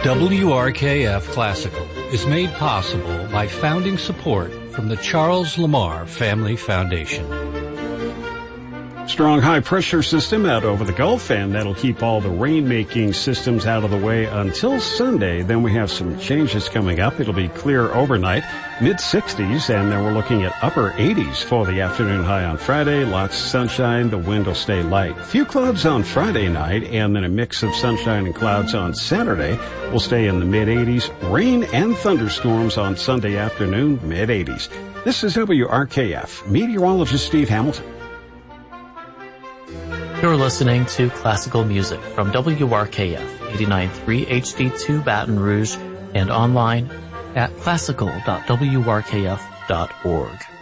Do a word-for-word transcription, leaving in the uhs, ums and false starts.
W R K F Classical is made possible by founding support from the Charles Lamar Family Foundation. Strong high-pressure system out over the Gulf, and that'll keep all the rain-making systems out of the way until Sunday. Then we have some changes coming up. It'll be clear overnight, mid-sixties, and then we're looking at upper eighties for the afternoon high on Friday. Lots of sunshine. The wind will stay light. Few clouds on Friday night, and then a mix of sunshine and clouds on Saturday. We'll stay in the mid-eighties. Rain and thunderstorms on Sunday afternoon, mid-eighties. This is W R K F. Meteorologist Steve Hamilton. You're listening to classical music from W R K F eighty-nine point three H D two Baton Rouge and online at classical dot w r k f dot org.